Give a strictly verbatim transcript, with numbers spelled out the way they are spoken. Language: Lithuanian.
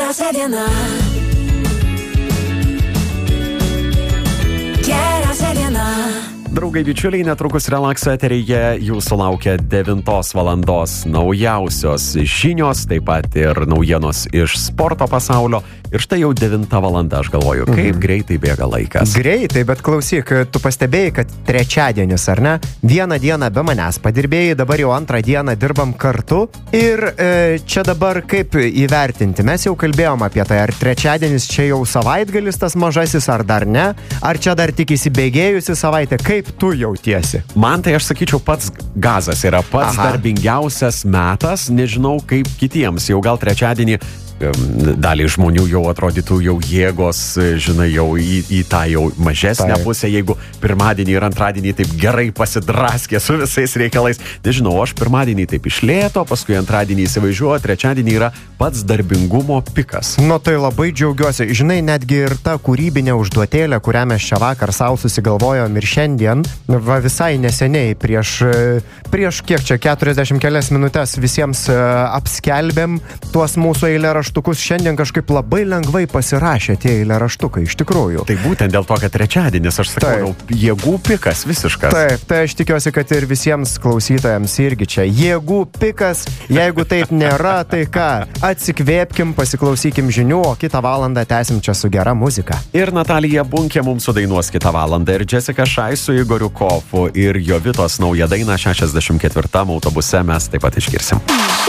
Geriausia diena. Geriausia diena. Draugai, bičiuliai, netrukus Relakso eteryje jūsų laukia devintos valandos naujausios žinios, taip pat ir naujienos iš sporto pasaulio. Ir štai jau devinta valanda, aš galvoju, kaip mhm. greitai bėga laikas. Greitai, bet klausyk, tu pastebėjai, kad trečiadienis, ar ne? Vieną dieną be manęs padirbėjai, dabar jau antrą dieną dirbam kartu. Ir e, čia dabar kaip įvertinti? Mes jau kalbėjom apie tai, ar trečiadienis čia jau savaitgalis tas mažasis, ar dar ne? Ar čia dar tik įsibėgėjusi savaitė? Kaip tu jautiesi? Man tai aš sakyčiau pats gazas yra pats Aha. darbingiausias metas, nežinau kaip kitiems, jau gal trečiadienį daliai žmonių jau atrodytų jau jėgos, žinai, jau į, į tą jau mažesnę tai. pusę, jeigu pirmadienį ir antradienį taip gerai pasidraskė su visais reikalais. Nežinau, aš pirmadienį taip išlėto, paskui antradienį įsivažiuoju, trečiadienį yra pats darbingumo pikas. Nu tai labai džiaugiuosi. Žinai, netgi ir ta kūrybinė užduotėlė, kurią mes čia vakar sau susigalvojom ir šiandien, va visai neseniai, prieš, prieš kiek čia, keturiasdešimt kelias minutės visiems apskelbėm tuos mūsų eilėraštukus. Šiandien kažkaip labai lengvai pasirašė tie eilėraštukai, iš tikrųjų. Tai būtent dėl to, kad trečiadienis, aš sakau, jėgų pikas visiškas. Taip, tai aš tikiuosi, kad ir visiems klausytojams irgi čia jėgų pikas. Jeigu taip nėra, tai ką, atsikvėpkim, pasiklausykim žinių, o kitą valandą tęsim čia su gera muzika. Ir Natalija Bunkė mums sudainuos kitą valandą, ir Jessica Šai su Igoriu Kofu ir Jovitos naują dainą šešiasdešimt ketvirtam autobuse mes taip pat išgirsim.